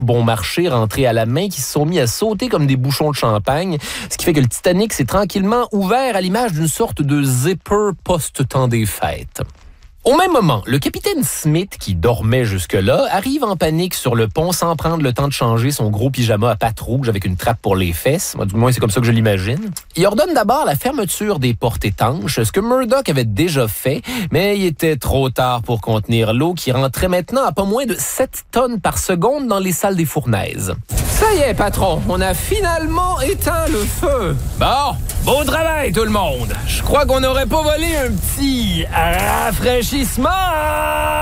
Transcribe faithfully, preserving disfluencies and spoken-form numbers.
bon marché rentrés à la main qui se sont mis à sauter comme des bouchons de champagne, ce qui fait que le Titanic s'est tranquillement ouvert à l'image d'une sorte de zipper post-temps des fêtes. Au même moment, le capitaine Smith, qui dormait jusque-là, arrive en panique sur le pont sans prendre le temps de changer son gros pyjama à pattes rouges avec une trappe pour les fesses. Moi, du moins, c'est comme ça que je l'imagine. Il ordonne d'abord la fermeture des portes étanches, ce que Murdoch avait déjà fait, mais il était trop tard pour contenir l'eau qui rentrait maintenant à pas moins de sept tonnes par seconde dans les salles des fournaises. Ça y est, patron, on a finalement éteint le feu. Bon, beau travail tout le monde. Je crois qu'on n'aurait pas volé un petit rafraîchissement.